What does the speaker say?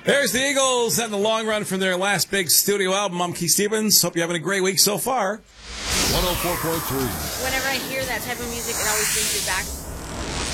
There's the Eagles and the long run from their last big studio album. I'm Keith Stevens. Hope you're having a great week so far. 104.3. Whenever I hear that type of music, it always brings me back